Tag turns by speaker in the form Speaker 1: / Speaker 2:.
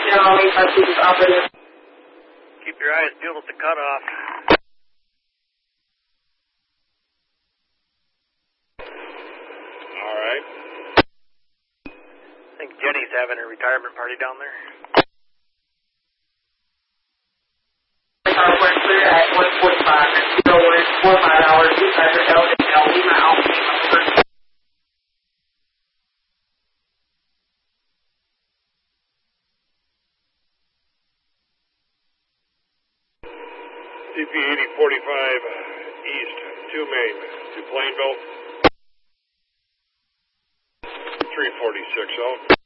Speaker 1: Keep your eyes peeled at the cutoff.
Speaker 2: All right.
Speaker 1: I think Jenny's having a retirement party down there.
Speaker 3: We're clear at 1:45. 0-1-4-5 hours. You guys are L Lima Alpha.
Speaker 2: CP 8045 East, 2 Main, to Plainville. 346 out.